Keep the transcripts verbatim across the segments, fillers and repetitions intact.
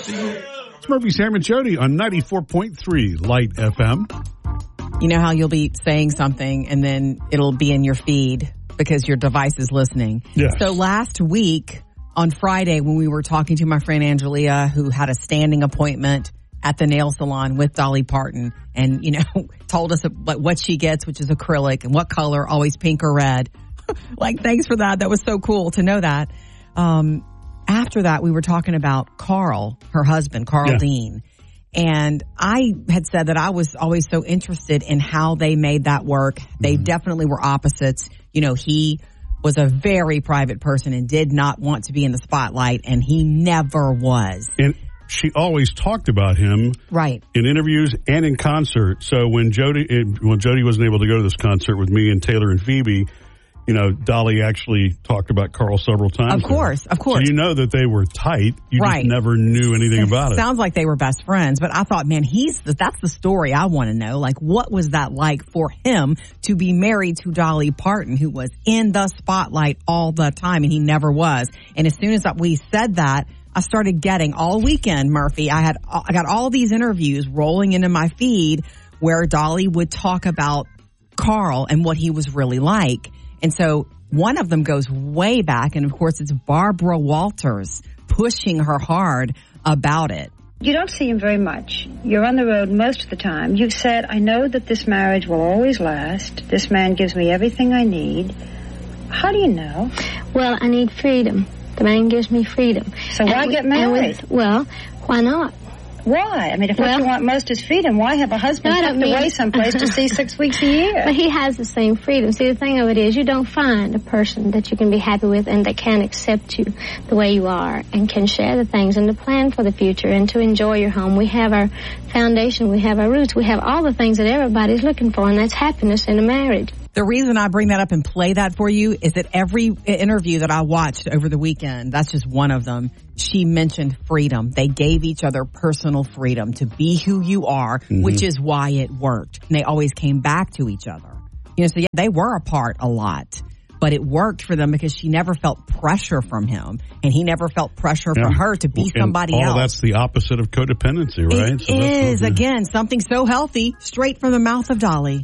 It's Murphy, Sam, and Jody on ninety-four point three Light F M. You know how you'll be saying something and then it'll be in your feed because your device is listening. Yes. So last week on Friday when we were talking to my friend Angelia, who had a standing appointment at the nail salon with Dolly Parton and, you know, told us what, what she gets, which is acrylic, and what color, always pink or red. Like, thanks for that. That was so cool to know that. Um, after that, we were talking about Carl, her husband, Carl yeah. Dean. And I had said that I was always so interested in how they made that work. They mm-hmm. definitely were opposites. You know, he was a very private person and did not want to be in the spotlight, and he never was. And she always talked about him right in interviews and in concert. So when Jody, when Jody wasn't able to go to this concert with me and Taylor and Phoebe, you know, Dolly actually talked about Carl several times. Of course, there. of course. So you know that they were tight. You right. just never knew anything it about it. Sounds like they were best friends, but I thought, man, he's the, that's the story I want to know. Like, what was that like for him to be married to Dolly Parton, who was in the spotlight all the time, and he never was. And as soon as we said that, I started getting all weekend, Murphy. I had I got all these interviews rolling into my feed where Dolly would talk about Carl and what he was really like. And so one of them goes way back, and of course it's Barbara Walters pushing her hard about it. You don't see him very much. You're on the road most of the time. You've said, I know that this marriage will always last. This man gives me everything I need. How do you know? Well, I need freedom. The man gives me freedom. So why and get married? With, well, why not? Why? I mean, if well, what you want most is freedom, why have a husband no, tucked away someplace to see six weeks a year? But he has the same freedom. See, the thing of it is, you don't find a person that you can be happy with and that can accept you the way you are and can share the things and to plan for the future and to enjoy your home. We have our foundation, we have our roots, we have all the things that everybody's looking for, and that's happiness in a marriage. The reason I bring that up and play that for you is that every interview that I watched over the weekend, that's just one of them, she mentioned freedom. They gave each other personal freedom to be who you are, mm-hmm. which is why it worked. And they always came back to each other. You know, so yeah, they were apart a lot, but it worked for them because she never felt pressure from him, and he never felt pressure yeah. from her to be and somebody all else. That's the opposite of codependency, right? It so is, that's again, something so healthy, straight from the mouth of Dolly.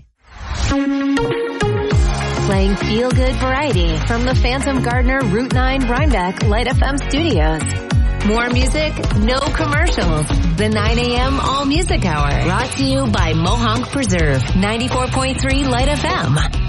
Playing feel-good variety from the Phantom Gardner Route nine Rhinebeck Light F M studios. More music, no commercials. The nine a.m. All Music Hour. Brought to you by Mohonk Preserve. ninety-four point three Light F M.